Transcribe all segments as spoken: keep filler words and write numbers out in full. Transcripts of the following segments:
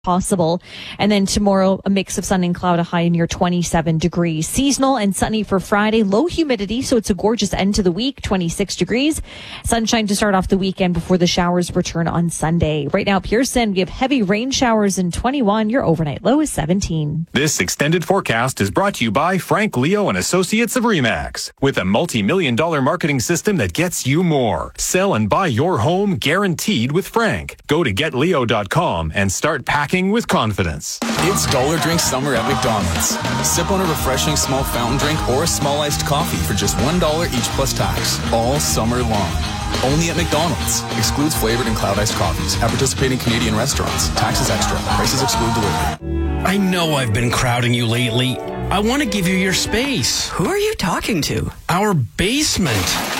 possible. And then tomorrow, a mix of sun and cloud, a high near twenty-seven degrees. Seasonal and sunny for Friday, low humidity, so it's a gorgeous end to the week, twenty-six degrees. Sunshine to start off the weekend before the showers return on Sunday. Right now, Pearson, we have heavy rain showers in twenty-one. Your overnight low is seventeen. This extended forecast is brought to you by Frank Leo and Associates of Remax. With a multi-million dollar marketing system that gets you more. Sell and buy your home guaranteed with Frank. Go to get leo dot com and start packing with confidence. It's Dollar Drink Summer at McDonald's. Sip on a refreshing small fountain drink or a small iced coffee for just one dollar each plus tax. All summer long. Only at McDonald's. Excludes flavored and cloud iced coffees. At participating Canadian restaurants. Taxes extra. Prices exclude delivery. I know I've been crowding you lately. I want to give you your space. Who are you talking to? Our basement.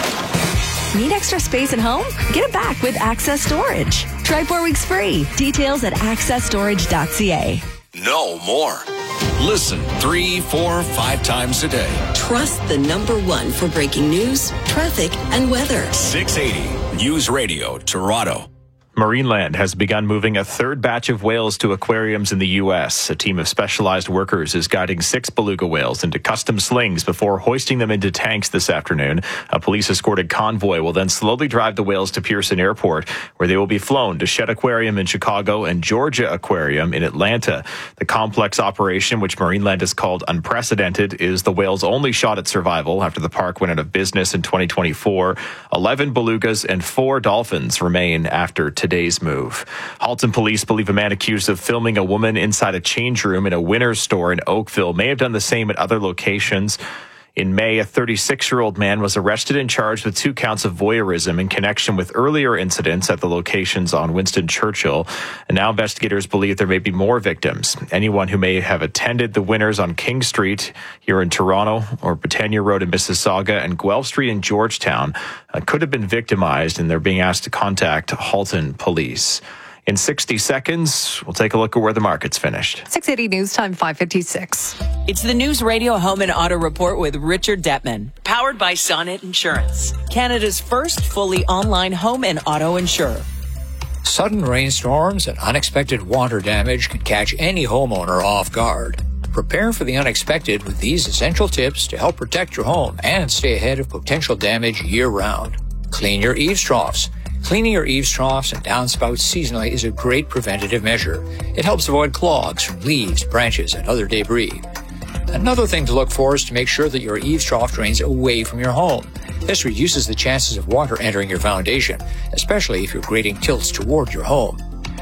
Need extra space at home? Get it back with Access Storage. Try four weeks free. Details at access storage dot c a. No more. Listen three, four, five times a day. Trust the number one for breaking news, traffic, and weather. six eighty News Radio, Toronto. Marineland has begun moving a third batch of whales to aquariums in the U S. A team of specialized workers is guiding six beluga whales into custom slings before hoisting them into tanks this afternoon. A police-escorted convoy will then slowly drive the whales to Pearson Airport, where they will be flown to Shedd Aquarium in Chicago and Georgia Aquarium in Atlanta. The complex operation, which Marineland has called unprecedented, is the whales' only shot at survival after the park went out of business in twenty twenty-four. Eleven belugas and four dolphins remain after today's move. Halton police believe a man accused of filming a woman inside a change room in a Winners store in Oakville may have done the same at other locations. In May, a thirty-six-year-old man was arrested and charged with two counts of voyeurism in connection with earlier incidents at the locations on Winston Churchill. And now investigators believe there may be more victims. Anyone who may have attended the Winners on King Street here in Toronto, or Britannia Road in Mississauga, and Guelph Street in Georgetown uh, could have been victimized, and they're being asked to contact Halton police. In sixty seconds, we'll take a look at where the market's finished. six eighty News Time, five fifty-six. It's the News Radio Home and Auto Report with Richard Detman, powered by Sonnet Insurance, Canada's first fully online home and auto insurer. Sudden rainstorms and unexpected water damage can catch any homeowner off guard. Prepare for the unexpected with these essential tips to help protect your home and stay ahead of potential damage year-round. Clean your eaves troughs. Cleaning your eaves troughs and downspouts seasonally is a great preventative measure. It helps avoid clogs from leaves, branches, and other debris. Another thing to look for is to make sure that your eaves trough drains away from your home. This reduces the chances of water entering your foundation, especially if your grading tilts toward your home.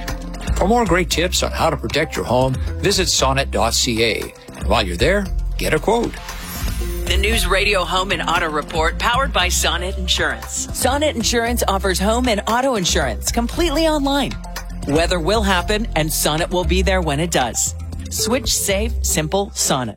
For more great tips on how to protect your home, visit sonnet dot c a. And while you're there, get a quote. The News Radio Home and Auto Report, powered by Sonnet Insurance. Sonnet Insurance offers home and auto insurance completely online. Weather will happen, and Sonnet will be there when it does. Switch, save, simple, Sonnet.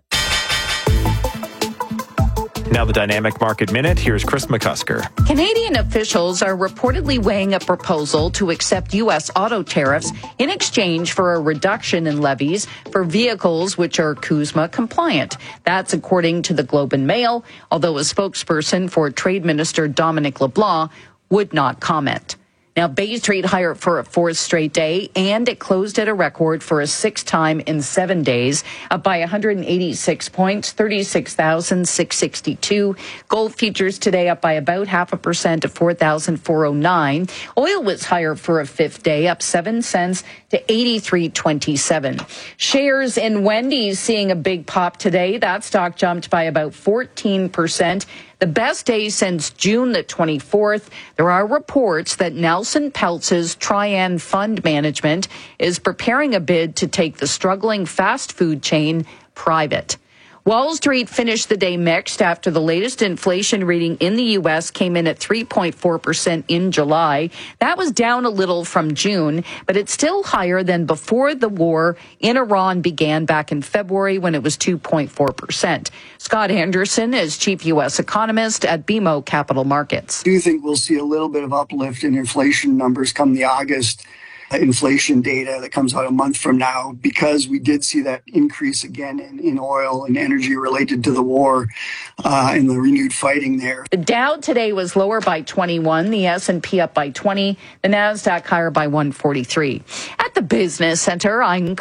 Now the Dynamic Market Minute. Here's Chris McCusker. Canadian officials are reportedly weighing a proposal to accept U S auto tariffs in exchange for a reduction in levies for vehicles which are CUSMA compliant. That's according to the Globe and Mail, although a spokesperson for Trade Minister Dominic LeBlanc would not comment. Now, Bay Street higher for a fourth straight day, and it closed at a record for a sixth time in seven days, up by one hundred eighty-six points, thirty-six thousand six hundred sixty-two. Gold futures today up by about half a percent to four thousand four hundred nine. Oil was higher for a fifth day, up seven cents to eighty-three twenty-seven. Shares in Wendy's seeing a big pop today. That stock jumped by about fourteen percent. The best day since June the twenty-fourth. There are reports that Nelson Peltz's Trian Fund Management is preparing a bid to take the struggling fast food chain private. Wall Street finished the day mixed after the latest inflation reading in the U S came in at three point four percent in July. That was down a little from June, but it's still higher than before the war in Iran began back in February when it was two point four percent. Scott Henderson is chief U S economist at B M O Capital Markets. I do think we'll see a little bit of uplift in inflation numbers come the August inflation data that comes out a month from now, because we did see that increase again in, in oil and energy related to the war uh, and the renewed fighting there. The Dow today was lower by twenty-one, the S and P up by twenty, the NASDAQ higher by one forty-three. At the Business Center, I'm